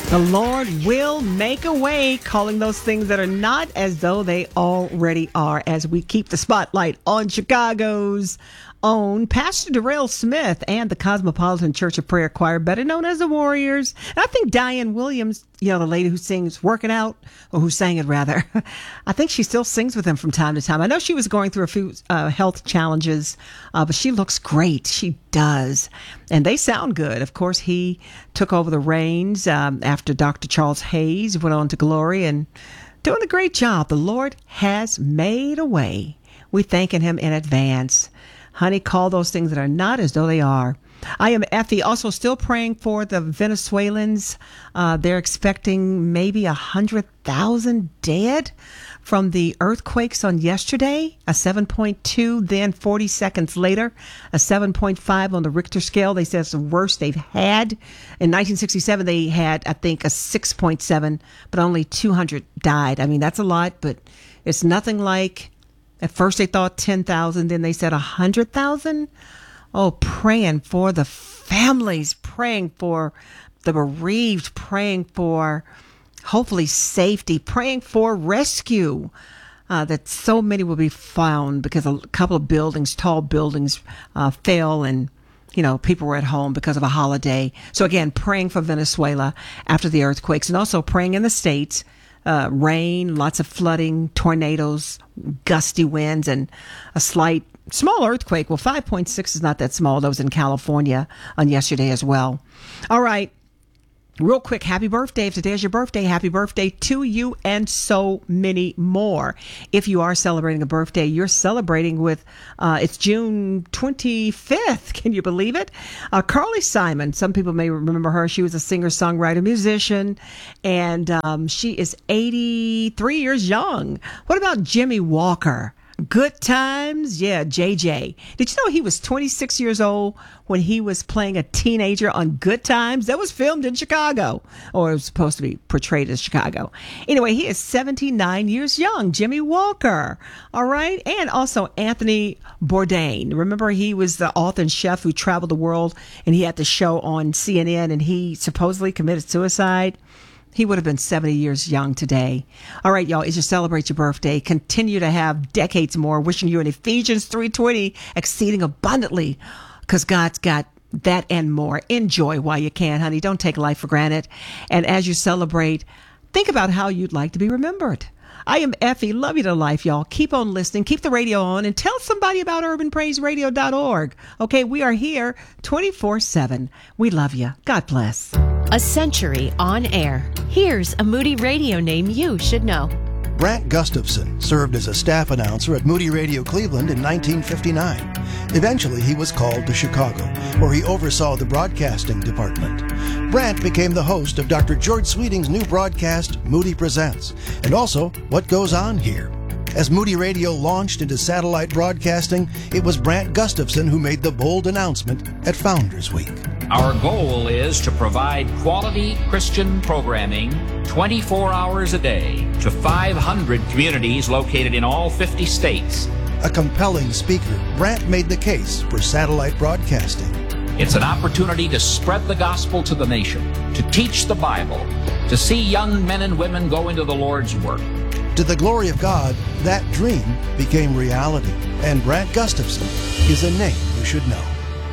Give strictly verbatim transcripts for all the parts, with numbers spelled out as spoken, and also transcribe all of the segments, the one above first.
The Lord will make a way, calling those things that are not as though they already are, as we keep the spotlight on Chicago's own Pastor Darrell Smith and the Cosmopolitan Church of Prayer Choir, better known as the Warriors. And I think Diane Williams, you know, the lady who sings Working Out, or who sang it rather, I think she still sings with them from time to time. I know she was going through a few uh, health challenges, uh, but she looks great. She does. And they sound good. Of course, he took over the reins um, after Doctor Charles Hayes went on to glory and doing a great job. The Lord has made a way. We're thanking him in advance. Honey, call those things that are not as though they are. I am Effie, also still praying for the Venezuelans. Uh, they're expecting maybe one hundred thousand dead from the earthquakes on yesterday. A seven point two, then forty seconds later, a seven point five on the Richter scale. They said it's the worst they've had. In nineteen sixty-seven, they had, I think, a six point seven, but only two hundred died. I mean, that's a lot, but it's nothing like... At first they thought ten thousand, then they said one hundred thousand. Oh, praying for the families, praying for the bereaved, praying for hopefully safety, praying for rescue, uh, that so many will be found because a couple of buildings, tall buildings, uh, fell and, you know, people were at home because of a holiday. So again, praying for Venezuela after the earthquakes, and also praying in the States. Uh, rain, lots of flooding, tornadoes, gusty winds, and a slight, small earthquake. Well, five point six is not that small. That was in California on yesterday as well. All right. Real quick, happy birthday. If today is your birthday, happy birthday to you and so many more. If you are celebrating a birthday, you're celebrating with, uh, it's June twenty-fifth. Can you believe it? Uh, Carly Simon, some people may remember her. She was a singer, songwriter, musician, and um, she is eighty-three years young. What about Jimmy Walker? Good Times, yeah, J J. Did you know he was twenty-six years old when he was playing a teenager on Good Times? That was filmed in Chicago, or it was supposed to be portrayed as Chicago. Anyway, he is seventy-nine years young, Jimmy Walker. All right, and also Anthony Bourdain. Remember, he was the author and chef who traveled the world, and he had the show on C N N, and he supposedly committed suicide. He would have been seventy years young today. All right, y'all, as you celebrate your birthday, continue to have decades more. Wishing you in Ephesians three twenty, exceeding abundantly, because God's got that and more. Enjoy while you can, honey. Don't take life for granted. And as you celebrate, think about how you'd like to be remembered. I am Effie. Love you to life, y'all. Keep on listening. Keep the radio on and tell somebody about urban praise radio dot org. Okay, we are here twenty-four seven. We love you. God bless. A century on air. Here's a Moody Radio name you should know. Brant Gustafson served as a staff announcer at Moody Radio Cleveland in nineteen fifty-nine. Eventually, he was called to Chicago, where he oversaw the broadcasting department. Brant became the host of Doctor George Sweeting's new broadcast, Moody Presents, and also What Goes On Here. As Moody Radio launched into satellite broadcasting, it was Brant Gustafson who made the bold announcement at Founders Week. Our goal is to provide quality Christian programming twenty-four hours a day to five hundred communities located in all fifty states. A compelling speaker, Brant made the case for satellite broadcasting. It's an opportunity to spread the gospel to the nation, to teach the Bible, to see young men and women go into the Lord's work. To the glory of God, that dream became reality, and Brant Gustafson is a name you should know.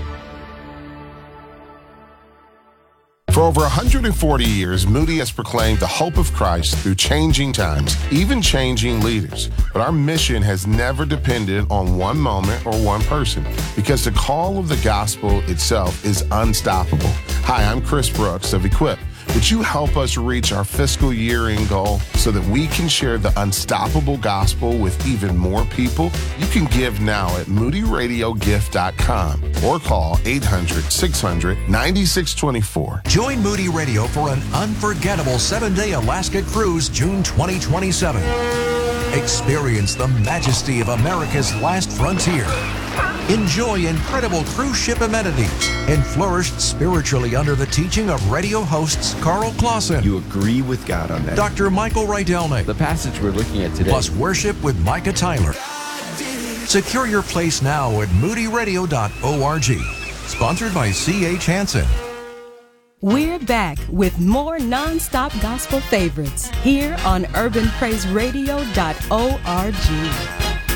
For over one hundred forty years, Moody has proclaimed the hope of Christ through changing times, even changing leaders. But our mission has never depended on one moment or one person, because the call of the gospel itself is unstoppable. Hi, I'm Chris Brooks of Equip. Would you help us reach our fiscal year-end goal so that we can share the unstoppable gospel with even more people? You can give now at moody radio gift dot com or call eight hundred, six hundred, nine six two four. Join Moody Radio for an unforgettable seven-day Alaska cruise June twenty twenty-seven. Experience the majesty of America's last frontier. Enjoy incredible cruise ship amenities and flourish spiritually under the teaching of radio hosts Carl Clausen. You agree with God on that. Doctor Michael Rydelnik. The passage we're looking at today. Plus worship with Micah Tyler. Secure your place now at moody radio dot org. Sponsored by C H Hansen. We're back with more non-stop gospel favorites here on urban praise radio dot org.